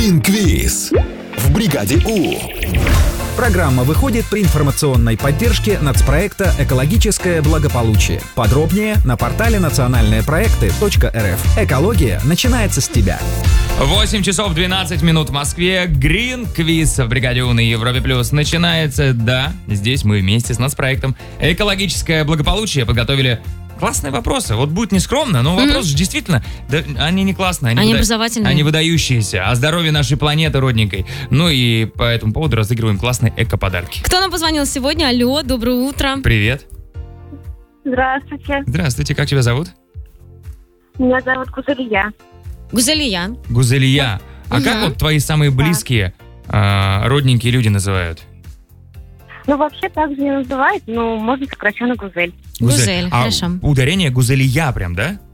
Green Quiz в бригаде У. Программа выходит при информационной поддержке нацпроекта «Экологическое благополучие». Подробнее на портале национальныепроекты.рф. Экология начинается с тебя. 8 часов 12 минут в Москве. Green Quiz в бригаде У на Европе Плюс начинается. Да, здесь мы вместе с нацпроектом «Экологическое благополучие» подготовили классные вопросы. Вот будет нескромно, но вопросы же действительно, да, они не классные. Они образовательные. Они выдающиеся. О здоровье нашей планеты родненькой. Ну и по этому поводу разыгрываем классные эко-подарки. Кто нам позвонил сегодня? Алло, доброе утро. Привет. Здравствуйте. Здравствуйте, как тебя зовут? Меня зовут Гузалия. Гузалия. Гузалия. А как вот твои самые близкие, родненькие люди называют? Ну, вообще так же не называют, но можно сокращенно Гузель. Гузель, А хорошо. ударение Гузалия прям, да?